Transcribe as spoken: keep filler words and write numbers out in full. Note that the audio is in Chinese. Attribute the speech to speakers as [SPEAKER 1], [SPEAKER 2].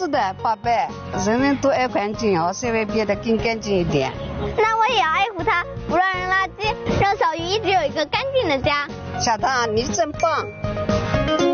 [SPEAKER 1] 是的，宝贝，人人都爱环境哦，稍微变得更干净一点。
[SPEAKER 2] 那我也要爱护它，不乱扔垃圾，让小鱼一直有一个干净的家。
[SPEAKER 1] 小唐，你真棒。